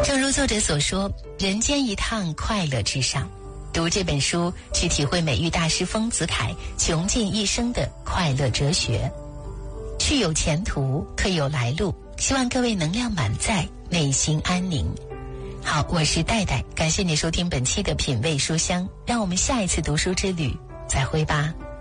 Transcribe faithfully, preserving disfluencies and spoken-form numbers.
正如作者所说，人间一趟快乐至上。读这本书，去体会美育大师丰子恺穷尽一生的快乐哲学。去有前途，退有来路。希望各位能量满载，内心安宁。好，我是戴戴，感谢你收听本期的品味书香，让我们下一次读书之旅再会吧。